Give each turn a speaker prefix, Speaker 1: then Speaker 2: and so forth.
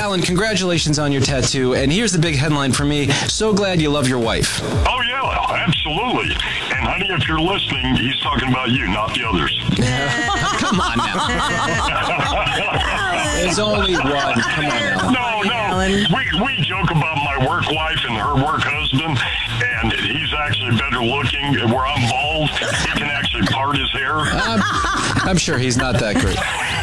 Speaker 1: Alan, congratulations on your tattoo. And here's the big headline for me. So glad you love your wife.
Speaker 2: Oh, yeah, absolutely. And, honey, if you're listening, he's talking about you, not the others.
Speaker 1: Come on now. There's only one. Come on now.
Speaker 2: No. We joke about my work wife and her work husband, and he's actually better looking. Where I'm bald, he can actually part his hair.
Speaker 1: I'm sure he's not that great.